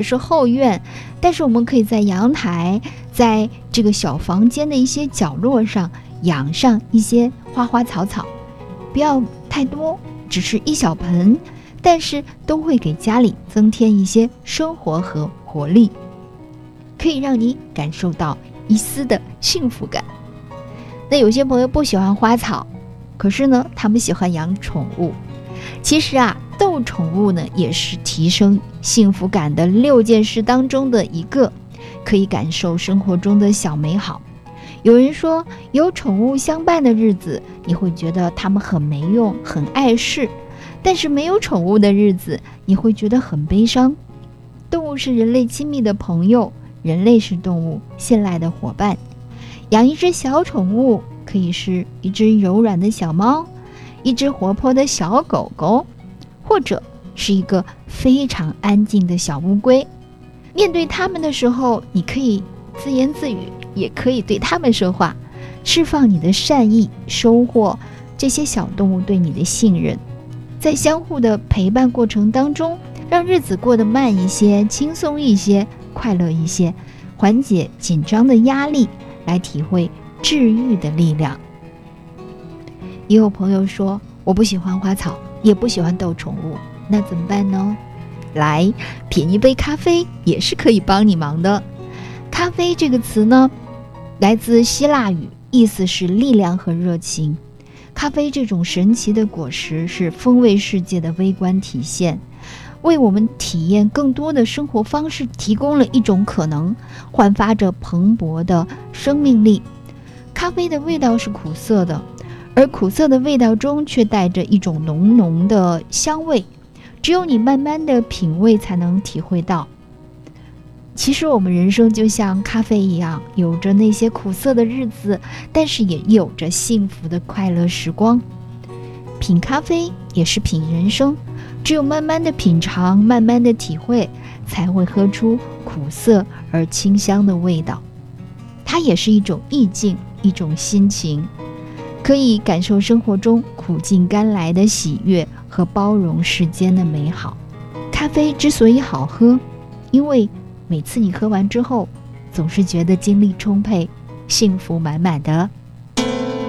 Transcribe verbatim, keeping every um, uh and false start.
是后院，但是我们可以在阳台，在这个小房间的一些角落上养上一些花花草草，不要太多，只是一小盆，但是都会给家里增添一些生活和活力，可以让你感受到一丝的幸福感。那有些朋友不喜欢花草，可是呢，他们喜欢养宠物。其实啊，逗宠物呢，也是提升幸福感的六件事当中的一个，可以感受生活中的小美好。有人说，有宠物相伴的日子，你会觉得它们很没用，很碍事；但是没有宠物的日子，你会觉得很悲伤。动物是人类亲密的朋友，人类是动物信赖的伙伴。养一只小宠物，可以是一只柔软的小猫，一只活泼的小狗狗，或者是一个非常安静的小乌龟。面对它们的时候，你可以自言自语，也可以对它们说话，释放你的善意，收获这些小动物对你的信任。在相互的陪伴过程当中，让日子过得慢一些，轻松一些，快乐一些，缓解紧张的压力，来体会治愈的力量。也有朋友说，我不喜欢花草，也不喜欢逗宠物，那怎么办呢？来，品一杯咖啡也是可以帮你忙的。咖啡这个词呢，来自希腊语，意思是力量和热情。咖啡这种神奇的果实是风味世界的微观体现，为我们体验更多的生活方式提供了一种可能，焕发着蓬勃的生命力。咖啡的味道是苦涩的，而苦涩的味道中却带着一种浓浓的香味，只有你慢慢的品味才能体会到。其实我们人生就像咖啡一样，有着那些苦涩的日子，但是也有着幸福的快乐时光。品咖啡也是品人生，只有慢慢的品尝，慢慢的体会，才会喝出苦涩而清香的味道。它也是一种意境，一种心情，可以感受生活中苦尽甘来的喜悦和包容世间的美好。咖啡之所以好喝，因为每次你喝完之后，总是觉得精力充沛，幸福满满的。